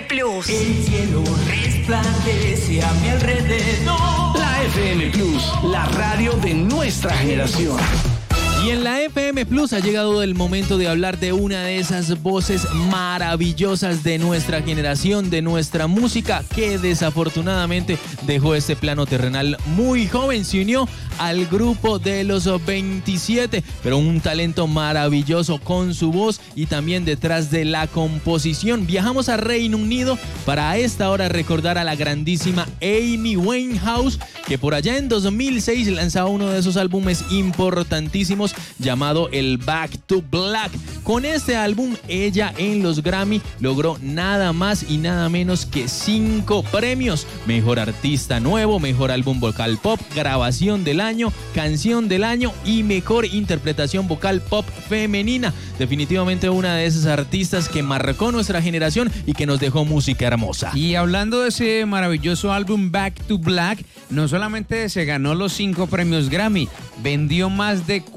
Plus. El cielo resplandece a mi alrededor. La FM Plus, la radio de nuestra generación. Y en la FM Plus ha llegado el momento de hablar de una de esas voces maravillosas de nuestra generación, de nuestra música, que desafortunadamente dejó este plano terrenal muy joven. Se unió al grupo de los 27, pero un talento maravilloso con su voz y también detrás de la composición. Viajamos a Reino Unido para a esta hora recordar a la grandísima Amy Winehouse, que por allá en 2006 lanzaba uno de esos álbumes importantísimos llamado el Back to Black. Con este álbum, ella en los Grammy logró nada más y nada menos que 5 premios: Mejor Artista Nuevo, Mejor Álbum Vocal Pop, Grabación del Año, Canción del Año y Mejor Interpretación Vocal Pop Femenina. Definitivamente una de esas artistas que marcó nuestra generación y que nos dejó música hermosa. Y hablando de ese maravilloso álbum Back to Black, no solamente se ganó los 5 premios Grammy, vendió más de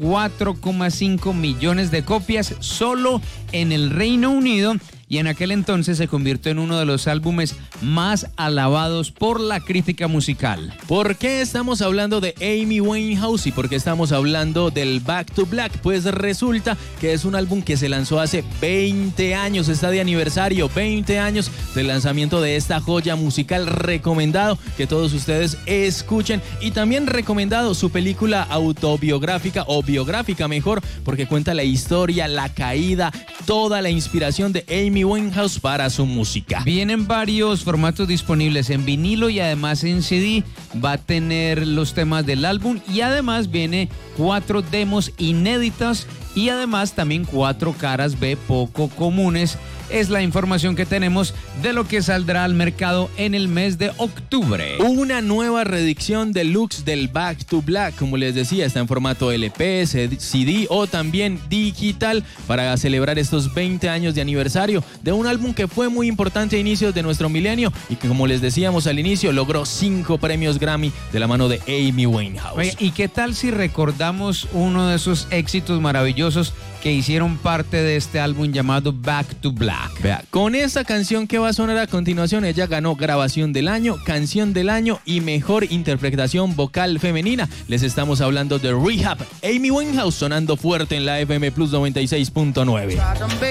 4,5 millones de copias solo en el Reino Unido, y en aquel entonces se convirtió en uno de los álbumes más alabados por la crítica musical. ¿Por qué estamos hablando de Amy Winehouse y por qué estamos hablando del Back to Black? Pues resulta que es un álbum que se lanzó hace 20 años, está de aniversario, 20 años del lanzamiento de esta joya musical. Recomendado que todos ustedes escuchen, y también recomendado su película autobiográfica, o biográfica mejor, porque cuenta la historia, la caída, toda la inspiración de Amy Winehouse para su música. Vienen varios formatos disponibles en vinilo y además en CD. Va a tener los temas del álbum y además viene 4 demos inéditos y además también 4 caras B poco comunes. Es la información que tenemos de lo que saldrá al mercado en el mes de octubre. Una nueva reedición deluxe del Back to Black, como les decía, está en formato LP, CD o también digital para celebrar estos 20 años de aniversario de un álbum que fue muy importante a inicios de nuestro milenio y que, como les decíamos al inicio, logró 5 premios Grammy de la mano de Amy Winehouse. Oye, ¿y qué tal si recordamos uno de esos éxitos maravillosos que hicieron parte de este álbum llamado Back to Black? Vea, con esta canción que va a sonar a continuación, ella ganó Grabación del Año, Canción del Año y Mejor Interpretación Vocal Femenina. Les estamos hablando de Rehab. Amy Winehouse sonando fuerte en la FM Plus 96.9.